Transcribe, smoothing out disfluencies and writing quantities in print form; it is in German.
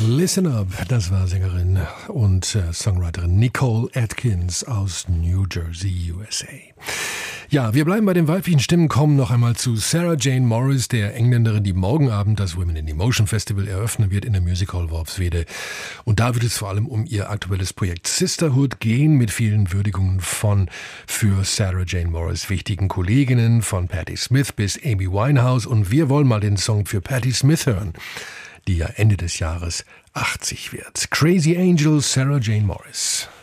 Listen Up, das war Sängerin und Songwriterin Nicole Atkins aus New Jersey, USA. Ja, wir bleiben bei den weiblichen Stimmen, kommen noch einmal zu Sarah Jane Morris, der Engländerin, die morgen Abend das Women in Emotion Festival eröffnen wird in der Music Hall Worpswede. Und da wird es vor allem um ihr aktuelles Projekt Sisterhood gehen, mit vielen Würdigungen von für Sarah Jane Morris wichtigen Kolleginnen, von Patti Smith bis Amy Winehouse. Und wir wollen mal den Song für Patti Smith hören, die ja Ende des Jahres 80 wird. Crazy Angel, Sarah Jane Morris.